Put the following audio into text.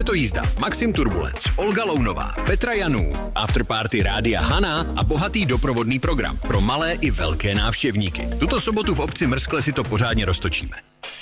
to jízda, Maxim Turbulence, Olga Lounová, Petra Janů, Afterparty Rádia Hana a bohatý doprovodný program pro malé i velké návštěvníky. Tuto sobotu v obci Mrskle si to pořádně roztočíme.